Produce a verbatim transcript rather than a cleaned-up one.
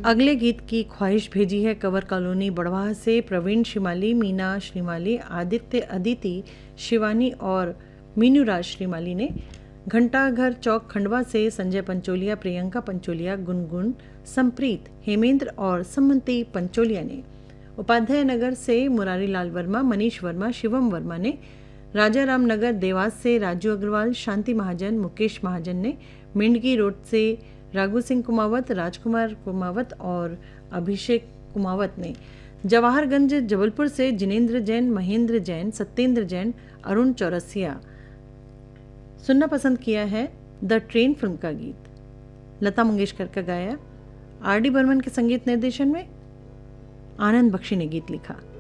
अगले गीत की ख्वाहिश भेजी है कवर कॉलोनी बड़वाह से प्रवीण श्रीमाली, मीना श्रीमाली, आदित्य अदिति, शिवानी और मीनूराज श्रीमाली ने। घंटाघर चौक खंडवा से संजय पंचोलिया, प्रियंका पंचोलिया, गुनगुन, संप्रीत, हेमेंद्र और सम्मति पंचोलिया ने। उपाध्याय नगर से मुरारी लाल वर्मा, मनीष वर्मा, शिवम वर्मा ने। राजा राम नगर देवास से राजू अग्रवाल, शांति महाजन, मुकेश महाजन ने। मिंडगी रोड से राघु सिंह कुमावत, राजकुमार कुमावत और अभिषेक कुमावत ने। जवाहरगंज जबलपुर से जिनेंद्र जैन, महेंद्र जैन, सत्येंद्र जैन, अरुण चौरसिया सुनना पसंद किया है द ट्रेन फिल्म का गीत। लता मंगेशकर का गाया, आर डी बर्मन के संगीत निर्देशन में आनंद बख्शी ने गीत लिखा।